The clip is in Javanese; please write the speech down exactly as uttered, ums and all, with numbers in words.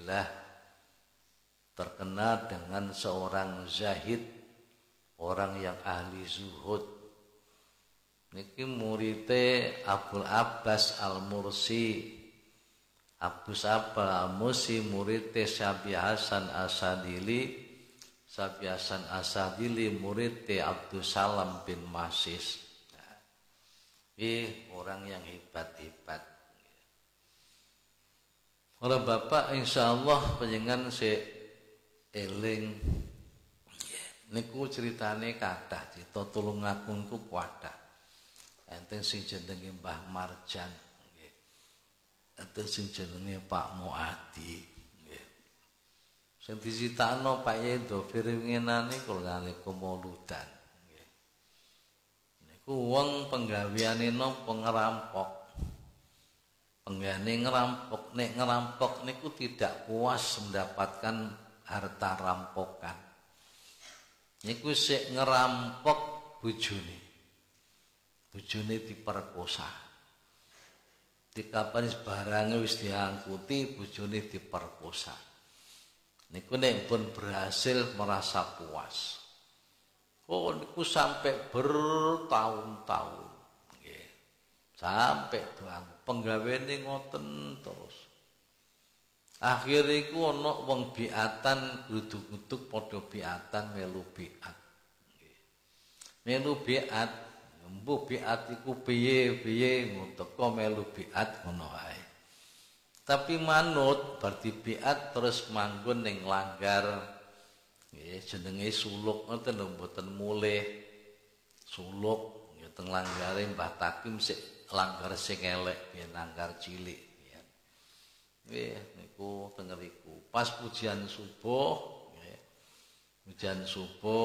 alhamdulillah terkenal dengan seorang zahid, orang yang ahli zuhud. Niki muridé Abul Abbas Al-Mursi. Abu Abbas Al-Mursi muridé Syabi Hasan Asadili. Syabi Hasan Asadili muridé Abdul Salam bin Masis. Nah, ini orang yang hebat-hebat. Kalau Bapak insyaallah panjenengan se eling niku ceritane kathah, cita Tulungagung ku kathah. Enten sing jenenge Mbah Marjan nggih. Enten sing jenenge Pak Muadi nggih. Sing dicitakno Pak Yai Dhofir winginane kula nalika mauludan nggih. Niku wong penggaweane napa ngerampok. Penggane ngerampok, nek ngerampok niku tidak puas mendapatkan harta rampokan. Niku sik ngerampok bojone. Bojone diperkosa. Dikapan barange wis diangkuti, bojone diperkosa. Niku nek pun berhasil merasa puas. Oh niku sampai bertahun-tahun. Nggih. Sampai doang penggaweane ngoten terus. Akhir iku ana wong biatan gluduk-gluduk padha biatan melu biat. Nggih. Melu biat mbuh biat iku piye-piye teko melu biat ngono ae. Tapi manut berarti biat terus manggon ning langgar. Nggih jenenge suluk ngoten lho mboten mulih. Suluk nggih teng langgare Mbah Takim sik langgar sing elek yen langgar cilik ya. Nggih niku teng ngriku pas pujian subuh nggih. Pujian subuh